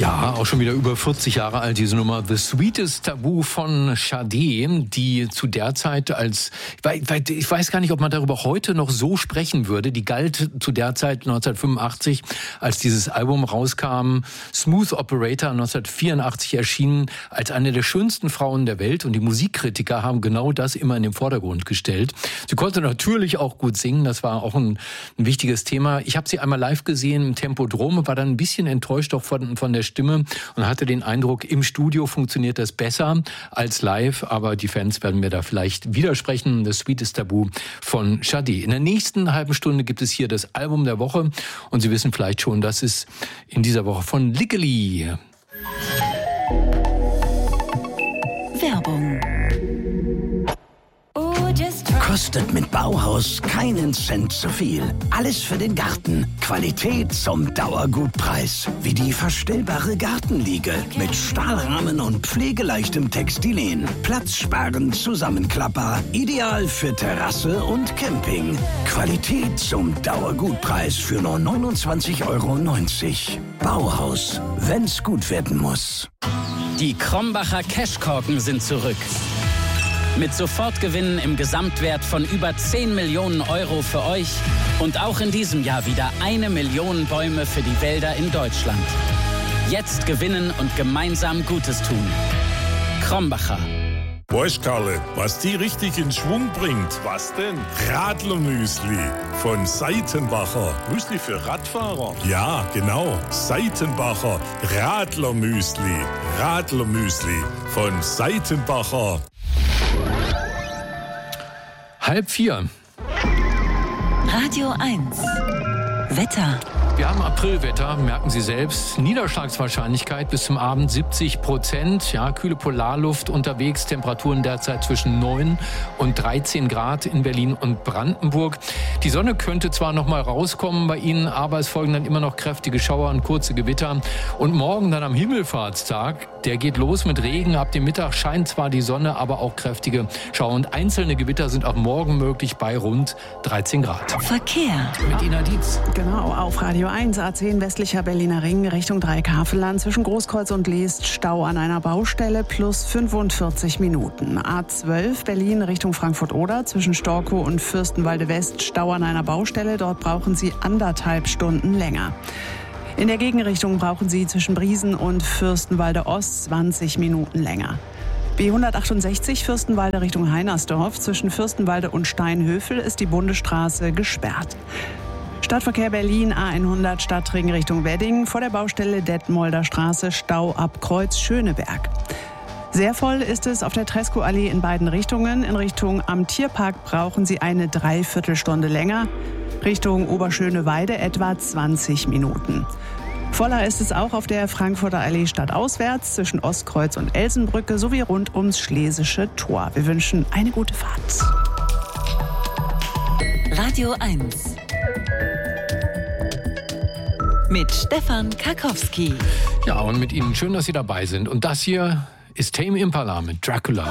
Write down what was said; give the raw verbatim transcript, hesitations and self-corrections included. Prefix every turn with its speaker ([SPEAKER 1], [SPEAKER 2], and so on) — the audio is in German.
[SPEAKER 1] Ja, auch schon wieder über vierzig Jahre alt, diese Nummer The Sweetest Taboo von Sade, die zu der Zeit als, ich weiß gar nicht, ob man darüber heute noch so sprechen würde, die galt zu der Zeit neunzehnhundertfünfundachtzig, als dieses Album rauskam, Smooth Operator neunzehnhundertvierundachtzig erschienen, als eine der schönsten Frauen der Welt, und die Musikkritiker haben genau das immer in den Vordergrund gestellt. Sie konnte natürlich auch gut singen, das war auch ein, ein wichtiges Thema. Ich habe sie einmal live gesehen im Tempodrom, war dann ein bisschen enttäuscht auch von, von der Stimme und hatte den Eindruck, im Studio funktioniert das besser als live, aber die Fans werden mir da vielleicht widersprechen. Das Sweetest Taboo von Sade. In der nächsten halben Stunde gibt es hier das Album der Woche und Sie wissen vielleicht schon, das ist in dieser Woche von Lickeli.
[SPEAKER 2] Werbung.
[SPEAKER 3] Kostet mit Bauhaus keinen Cent zu viel. Alles für den Garten. Qualität zum Dauergutpreis. Wie die verstellbare Gartenliege mit Stahlrahmen und pflegeleichtem Textilien. Platzsparend, Zusammenklapper. Ideal für Terrasse und Camping. Qualität zum Dauergutpreis für nur neunundzwanzig Euro neunzig. Bauhaus, wenn's gut werden muss.
[SPEAKER 4] Die Krombacher Cashkorken sind zurück. Mit Sofortgewinnen im Gesamtwert von über zehn Millionen Euro für euch und auch in diesem Jahr wieder eine Million Bäume für die Wälder in Deutschland. Jetzt gewinnen und gemeinsam Gutes tun. Krombacher.
[SPEAKER 5] Weißt, Karle, was die richtig in Schwung bringt? Was denn? Radlermüsli von Seitenbacher. Müsli für Radfahrer? Ja, genau. Seitenbacher Radlermüsli. Radlermüsli von Seitenbacher.
[SPEAKER 1] Halb vier.
[SPEAKER 2] Radio eins. Wetter.
[SPEAKER 1] Wir haben Aprilwetter, merken Sie selbst. Niederschlagswahrscheinlichkeit bis zum Abend siebzig Prozent. Ja, kühle Polarluft unterwegs. Temperaturen derzeit zwischen neun und dreizehn Grad in Berlin und Brandenburg. Die Sonne könnte zwar noch mal rauskommen bei Ihnen, aber es folgen dann immer noch kräftige Schauer und kurze Gewitter. Und morgen dann am Himmelfahrtstag, der geht los mit Regen. Ab dem Mittag scheint zwar die Sonne, aber auch kräftige Schauer. Und einzelne Gewitter sind auch morgen möglich bei rund dreizehn Grad.
[SPEAKER 2] Verkehr.
[SPEAKER 1] Mit Ina Dietz.
[SPEAKER 6] Genau, auf Radio eins, A zehn westlicher Berliner Ring Richtung Dreieckhavelland zwischen Großkreuz und Leest Stau an einer Baustelle plus fünfundvierzig Minuten. A zwölf Berlin Richtung Frankfurt-Oder zwischen Storkow und Fürstenwalde West Stau an einer Baustelle. Dort brauchen Sie anderthalb Stunden länger. In der Gegenrichtung brauchen Sie zwischen Briesen und Fürstenwalde Ost zwanzig Minuten länger. B hundertachtundsechzig Fürstenwalde Richtung Heinersdorf zwischen Fürstenwalde und Steinhöfel ist die Bundesstraße gesperrt. Stadtverkehr Berlin A hundert Stadtring Richtung Wedding vor der Baustelle Detmolder Straße Stau ab Kreuz Schöneberg. Sehr voll ist es auf der Treskow-Allee in beiden Richtungen. In Richtung am Tierpark brauchen Sie eine Dreiviertelstunde länger. Richtung Oberschöneweide etwa zwanzig Minuten. Voller ist es auch auf der Frankfurter Allee stadtauswärts zwischen Ostkreuz und Elsenbrücke sowie rund ums Schlesische Tor. Wir wünschen eine gute Fahrt.
[SPEAKER 2] Radio eins. Mit Stefan Karkowski.
[SPEAKER 1] Ja, und mit Ihnen schön, dass Sie dabei sind. Und das hier ist Tame Impala mit Dracula.